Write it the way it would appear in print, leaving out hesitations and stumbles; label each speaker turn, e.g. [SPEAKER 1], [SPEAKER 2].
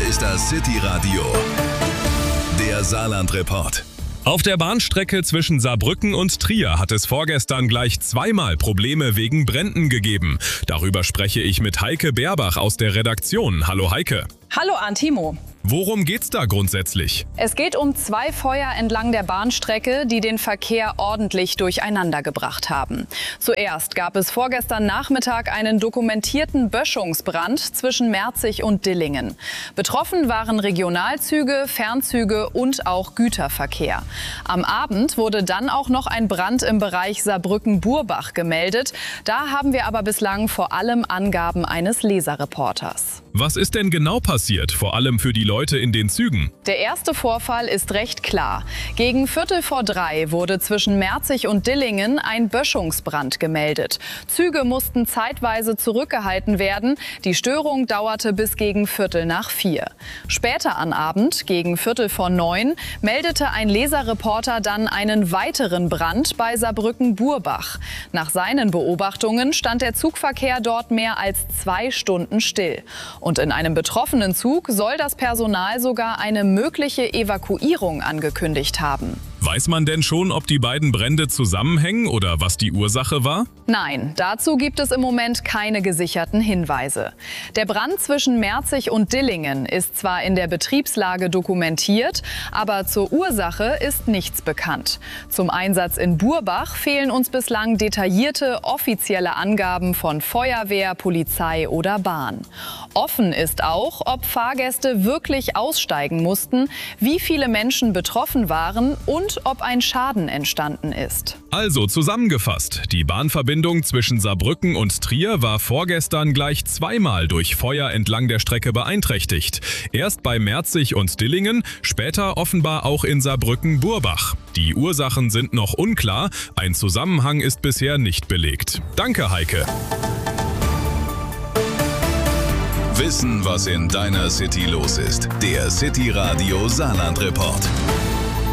[SPEAKER 1] ist das City Radio, der Saarland-Report.
[SPEAKER 2] Auf der Bahnstrecke zwischen Saarbrücken und Trier hat es vorgestern gleich zweimal Probleme wegen Bränden gegeben. Darüber spreche ich mit Heike Berbach aus der Redaktion. Hallo Heike.
[SPEAKER 3] Hallo Antimo.
[SPEAKER 2] Worum geht's da grundsätzlich?
[SPEAKER 3] Es geht um 2 Feuer entlang der Bahnstrecke, die den Verkehr ordentlich durcheinander gebracht haben. Zuerst gab es vorgestern Nachmittag einen dokumentierten Böschungsbrand zwischen Merzig und Dillingen. Betroffen waren Regionalzüge, Fernzüge und auch Güterverkehr. Am Abend wurde dann auch noch ein Brand im Bereich Saarbrücken-Burbach gemeldet. Da haben wir aber bislang vor allem Angaben eines Leserreporters.
[SPEAKER 2] Was ist denn genau passiert, vor allem für die Leute in den Zügen?
[SPEAKER 3] Der erste Vorfall ist recht klar. Gegen 2:45 wurde zwischen Merzig und Dillingen ein Böschungsbrand gemeldet. Züge mussten zeitweise zurückgehalten werden. Die Störung dauerte bis gegen 3:45. Später am Abend, gegen 8:45, meldete ein Leserreporter dann einen weiteren Brand bei Saarbrücken-Burbach. Nach seinen Beobachtungen stand der Zugverkehr dort mehr als 2 Stunden still. Und in einem betroffenen Zug soll das Personal sogar eine mögliche Evakuierung angekündigt haben.
[SPEAKER 2] Weiß man denn schon, ob die beiden Brände zusammenhängen oder was die Ursache war?
[SPEAKER 3] Nein, dazu gibt es im Moment keine gesicherten Hinweise. Der Brand zwischen Merzig und Dillingen ist zwar in der Betriebslage dokumentiert, aber zur Ursache ist nichts bekannt. Zum Einsatz in Burbach fehlen uns bislang detaillierte offizielle Angaben von Feuerwehr, Polizei oder Bahn. Offen ist auch, ob Fahrgäste wirklich aussteigen mussten, wie viele Menschen betroffen waren und ob ein Schaden entstanden ist.
[SPEAKER 2] Also zusammengefasst, die Bahnverbindung zwischen Saarbrücken und Trier war vorgestern gleich zweimal durch Feuer entlang der Strecke beeinträchtigt. Erst bei Merzig und Dillingen, später offenbar auch in Saarbrücken-Burbach. Die Ursachen sind noch unklar, ein Zusammenhang ist bisher nicht belegt. Danke, Heike.
[SPEAKER 1] Wissen, was in deiner City los ist. Der City Radio Saarland-Report.